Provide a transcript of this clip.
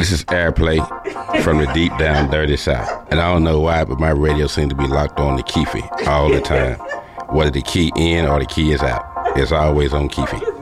This is Airplay from the deep down dirty south. And I don't know why, but my radio seems to be locked on the Keefe all the time. Whether the key in or the key is out, it's always on Keefe.